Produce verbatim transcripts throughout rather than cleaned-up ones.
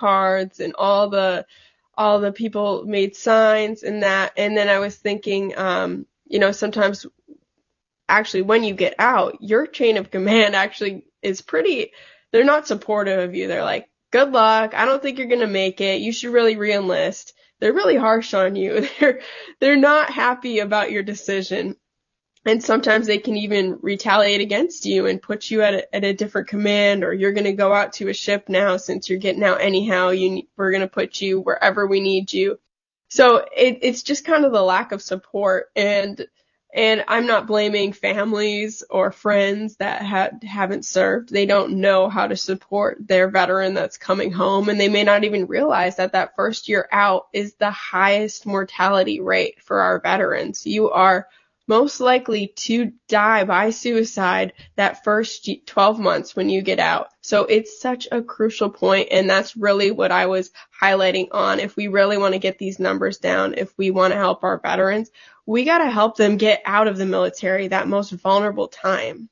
cards and all the all the people made signs and that. And then I was thinking, um, you know, sometimes actually when you get out, your chain of command actually is pretty, they're not supportive of you. They're like, good luck. I don't think you're going to make it. You should really re-enlist. They're really harsh on you. They're, they're not happy about your decision. And sometimes they can even retaliate against you and put you at a, at a different command, or you're going to go out to a ship now since you're getting out anyhow. You, we're going to put you wherever we need you. So it, it's just kind of the lack of support. And and I'm not blaming families or friends that ha- haven't served. They don't know how to support their veteran that's coming home, and they may not even realize that that first year out is the highest mortality rate for our veterans. You are most likely to die by suicide that first twelve months when you get out. So it's such a crucial point, and that's really what I was highlighting on. If we really want to get these numbers down, if we want to help our veterans, we got to help them get out of the military, that most vulnerable time.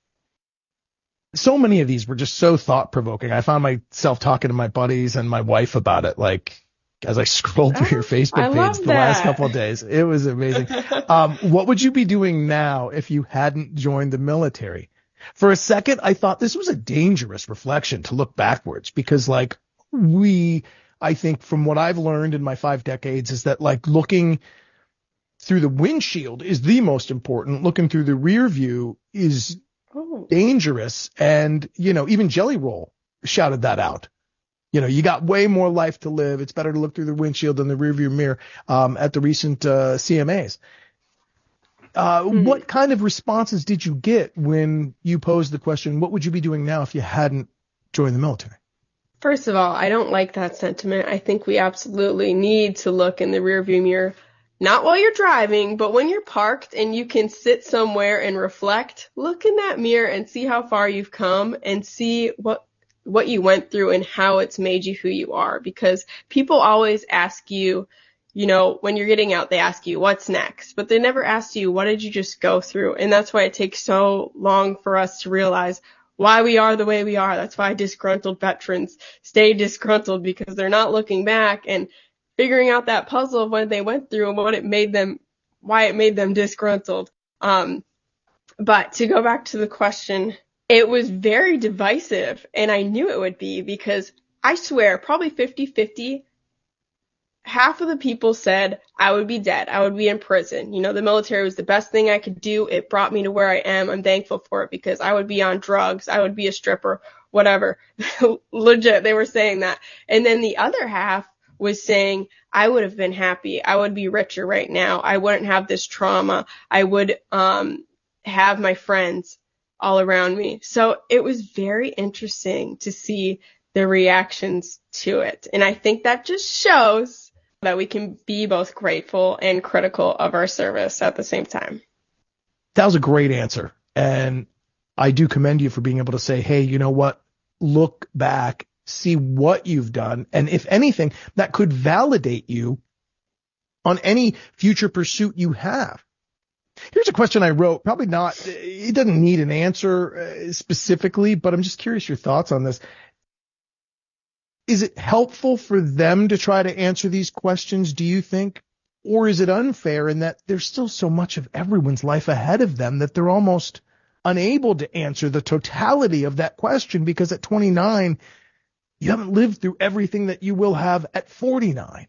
So many of these were just so thought-provoking. I found myself talking to my buddies and my wife about it, like, as I scrolled through your Facebook page the last couple of days. It was amazing. Um, what would you be doing now if you hadn't joined the military? For a second, I thought this was a dangerous reflection to look backwards, because, like, we, I think from what I've learned in my five decades is that, like, looking through the windshield is the most important. Looking through the rear view is oh. dangerous. And, you know, even Jelly Roll shouted that out. You know, you got way more life to live. It's better to look through the windshield than the rearview mirror um, at the recent uh, C M As. Uh, hmm. What kind of responses did you get when you posed the question, what would you be doing now if you hadn't joined the military? First of all, I don't like that sentiment. I think we absolutely need to look in the rearview mirror, not while you're driving, but when you're parked and you can sit somewhere and reflect. Look in that mirror and see how far you've come and see what what you went through and how it's made you who you are. Because people always ask you, you know, when you're getting out, they ask you, what's next? But they never ask you, what did you just go through? And that's why it takes so long for us to realize why we are the way we are. That's why disgruntled veterans stay disgruntled, because they're not looking back and figuring out that puzzle of what they went through and what it made them, why it made them disgruntled. Um, but to go back to the question, it was very divisive, and I knew it would be, because I swear probably fifty-fifty, half of the people said I would be dead. I would be in prison. You know, the military was the best thing I could do. It brought me to where I am. I'm thankful for it, because I would be on drugs. I would be a stripper, whatever. Legit, they were saying that. And then the other half was saying I would have been happy. I would be richer right now. I wouldn't have this trauma. I would um have my friends all around me. So it was very interesting to see the reactions to it. And I think that just shows that we can be both grateful and critical of our service at the same time. That was a great answer. And I do commend you for being able to say, hey, you know what? Look back, see what you've done. And if anything, that could validate you on any future pursuit you have. Here's a question I wrote, probably not, it doesn't need an answer uh, specifically, but I'm just curious your thoughts on this. Is it helpful for them to try to answer these questions, do you think? Or is it unfair in that there's still so much of everyone's life ahead of them that they're almost unable to answer the totality of that question, because at twenty-nine, you haven't lived through everything that you will have at forty-nine?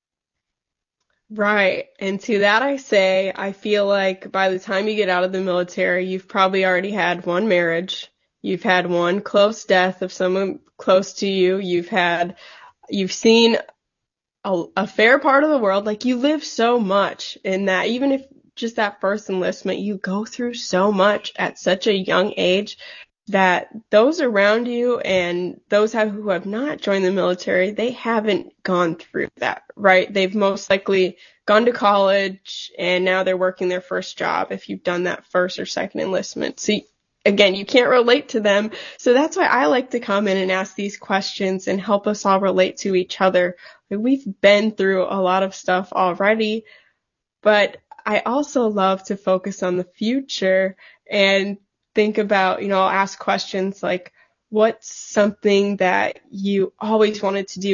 Right. And to that I say, I feel like by the time you get out of the military, you've probably already had one marriage. You've had one close death of someone close to you. You've had, you've seen a, a fair part of the world. Like, you live so much in that, even if just that first enlistment, you go through so much at such a young age that those around you and those have, who have not joined the military, they haven't gone through that, right? They've most likely gone to college and now they're working their first job if you've done that first or second enlistment. So again, you can't relate to them. So that's why I like to come in and ask these questions and help us all relate to each other. We've been through a lot of stuff already, but I also love to focus on the future and think about, you know, I'll ask questions like, what's something that you always wanted to do